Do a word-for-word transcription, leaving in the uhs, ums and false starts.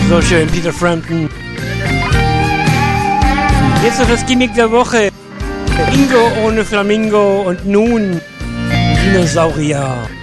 So schön, Peter Frampton. Jetzt noch das Gimmick der Woche. Ingo ohne Flamingo und nun Dinosaurier.